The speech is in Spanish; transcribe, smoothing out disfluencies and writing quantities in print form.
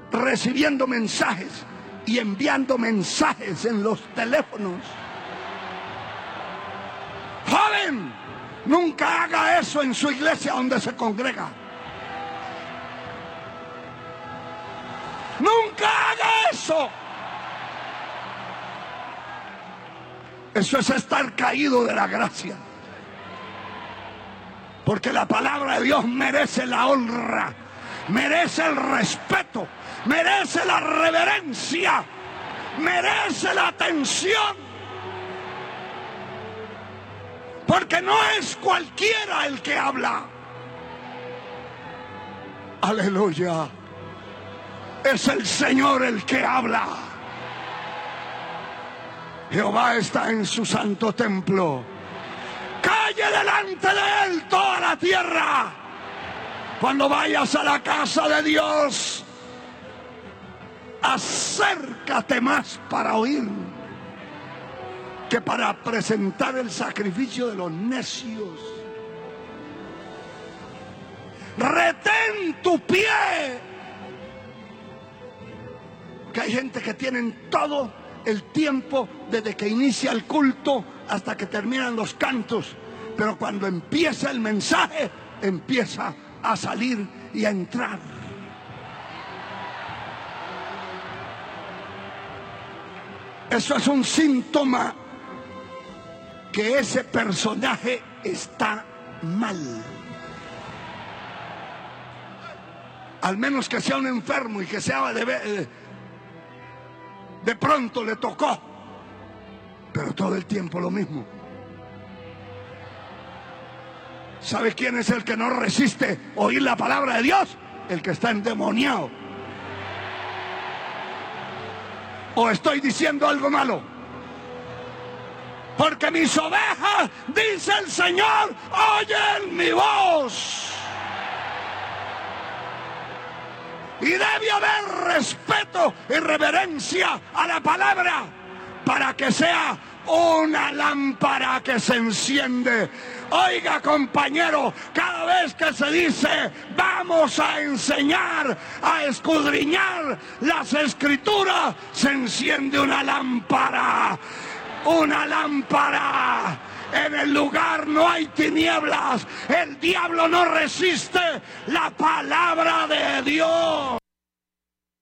recibiendo mensajes y enviando mensajes en los teléfonos. Joven, nunca haga eso en su iglesia donde se congrega. Nunca haga eso. Eso es estar caído de la gracia. Porque la palabra de Dios merece la honra, merece el respeto, merece la reverencia, merece la atención. Porque no es cualquiera el que habla. Aleluya. Es el Señor el que habla. Jehová está en su santo templo. Calle delante de él toda la tierra. Cuando vayas a la casa de Dios, acércate más para oír que para presentar el sacrificio de los necios. Retén tu pie. Que hay gente que tienen todo el tiempo desde que inicia el culto hasta que terminan los cantos, pero cuando empieza el mensaje empieza a salir y a entrar. Eso es un síntoma que ese personaje está mal. Al menos que sea un enfermo y que sea de pronto le tocó, pero todo el tiempo lo mismo. ¿Sabe quién es el que no resiste oír la palabra de Dios? El que está endemoniado. ¿O estoy diciendo algo malo? Porque mis ovejas, dice el Señor, oyen mi voz. Y debe haber respeto y reverencia a la palabra para que sea una lámpara que se enciende. Oiga, compañero, cada vez que se dice vamos a enseñar, a escudriñar las escrituras, se enciende una lámpara. Una lámpara. En el lugar no hay tinieblas. El diablo no resiste la palabra de Dios.